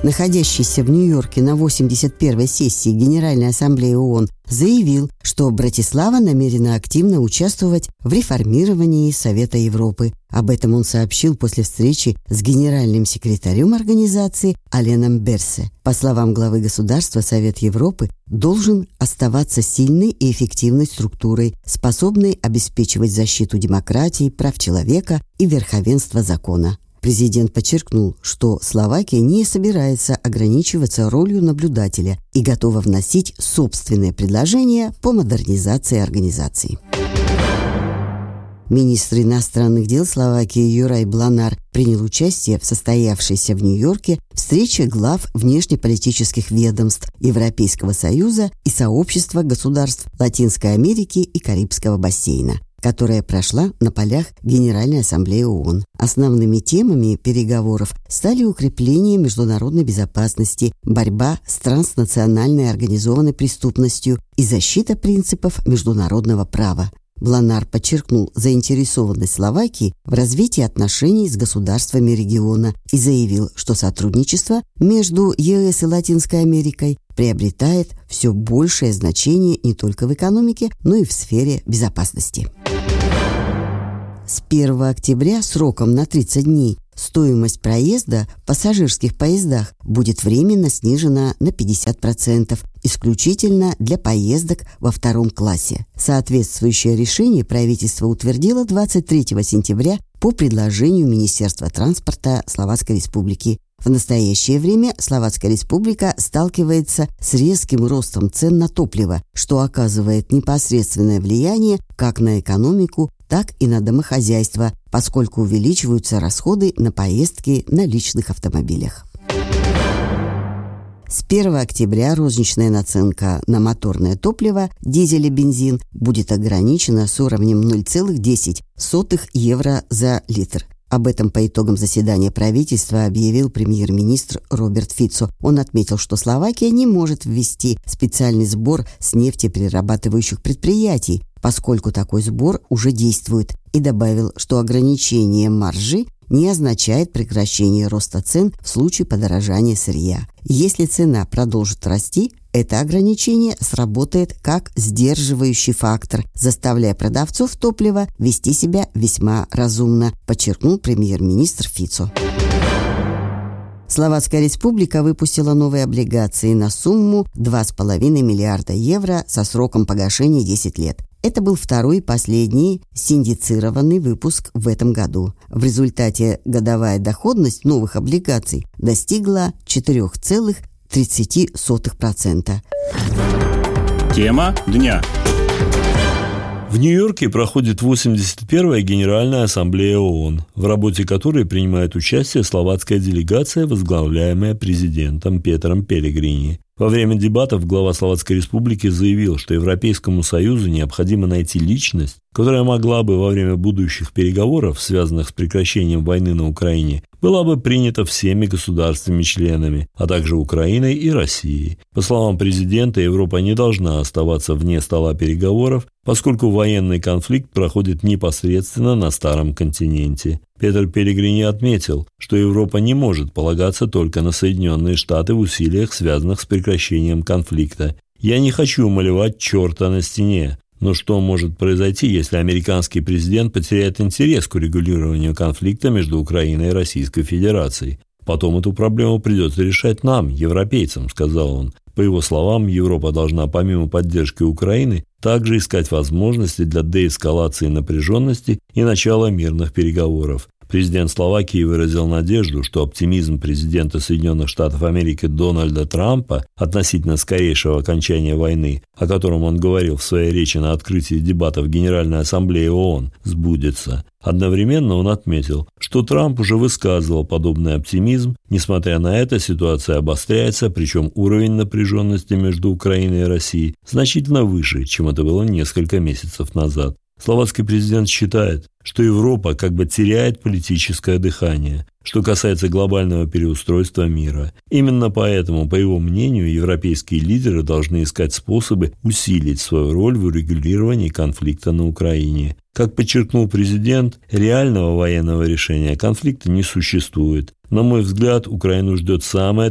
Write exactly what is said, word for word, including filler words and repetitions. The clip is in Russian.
находящийся в Нью-Йорке на восемьдесят первой сессии Генеральной Ассамблеи ООН, заявил, что Братислава намерена активно участвовать в реформировании Совета Европы. Об этом он сообщил после встречи с генеральным секретарем организации Аленом Берсе. По словам главы государства, Совет Европы должен оставаться сильной и эффективной структурой, способной обеспечивать защиту демократии, прав человека и верховенства закона. Президент подчеркнул, что Словакия не собирается ограничиваться ролью наблюдателя и готова вносить собственные предложения по модернизации организации. Министр иностранных дел Словакии Юрай Бланар принял участие в состоявшейся в Нью-Йорке встрече глав внешнеполитических ведомств Европейского Союза и сообщества государств Латинской Америки и Карибского бассейна, которая прошла на полях Генеральной Ассамблеи ООН. Основными темами переговоров стали укрепление международной безопасности, борьба с транснациональной организованной преступностью и защита принципов международного права. Бланар подчеркнул заинтересованность Словакии в развитии отношений с государствами региона и заявил, что сотрудничество между ЕС и Латинской Америкой приобретает все большее значение не только в экономике, но и в сфере безопасности. С первого октября сроком на тридцать дней стоимость проезда в пассажирских поездах будет временно снижена на пятьдесят процентов, исключительно для поездок во втором классе. Соответствующее решение правительство утвердило двадцать третьего сентября по предложению Министерства транспорта Словацкой Республики. В настоящее время Словацкая Республика сталкивается с резким ростом цен на топливо, что оказывает непосредственное влияние как на экономику, так и на домохозяйство, поскольку увеличиваются расходы на поездки на личных автомобилях. С первого октября розничная наценка на моторное топливо, дизель и бензин будет ограничена с уровнем ноль целых десять сотых евро за литр. Об этом по итогам заседания правительства объявил премьер-министр Роберт Фицо. Он отметил, что Словакия не может ввести специальный сбор с нефтеперерабатывающих предприятий, поскольку такой сбор уже действует, и добавил, что ограничение маржи не означает прекращение роста цен в случае подорожания сырья. Если цена продолжит расти, это ограничение сработает как сдерживающий фактор, заставляя продавцов топлива вести себя весьма разумно, подчеркнул премьер-министр Фицо. Словацкая Республика выпустила новые облигации на сумму два с половиной миллиарда евро со сроком погашения десять лет. Это был второй и последний синдицированный выпуск в этом году. В результате годовая доходность новых облигаций достигла четыре целых тридцать сотых процента. Тема дня. В Нью-Йорке проходит восемьдесят первая Генеральная Ассамблея ООН, в работе которой принимает участие словацкая делегация, возглавляемая президентом Петером Пелегрини. Во время дебатов глава Словацкой Республики заявил, что Европейскому Союзу необходимо найти личность, которая могла бы во время будущих переговоров, связанных с прекращением войны на Украине, была бы принята всеми государствами-членами, а также Украиной и Россией. По словам президента, Европа не должна оставаться вне стола переговоров, поскольку военный конфликт проходит непосредственно на Старом континенте. Петер Пелегрини отметил, что Европа не может полагаться только на Соединенные Штаты в усилиях, связанных с прекращением конфликта. «Я не хочу малевать черта на стене. Но что может произойти, если американский президент потеряет интерес к урегулированию конфликта между Украиной и Российской Федерацией? Потом эту проблему придется решать нам, европейцам», — сказал он. По его словам, Европа должна помимо поддержки Украины также искать возможности для деэскалации напряженности и начала мирных переговоров. Президент Словакии выразил надежду, что оптимизм президента Соединенных Штатов Америки Дональда Трампа относительно скорейшего окончания войны, о котором он говорил в своей речи на открытии дебатов Генеральной Ассамблеи ООН, сбудется. Одновременно он отметил, что Трамп уже высказывал подобный оптимизм. Несмотря на это, ситуация обостряется, причем уровень напряженности между Украиной и Россией значительно выше, чем это было несколько месяцев назад. Словацкий президент считает, что Европа как бы теряет политическое дыхание, что касается глобального переустройства мира. Именно поэтому, по его мнению, европейские лидеры должны искать способы усилить свою роль в урегулировании конфликта на Украине. Как подчеркнул президент, реального военного решения конфликта не существует. На мой взгляд, Украину ждет самая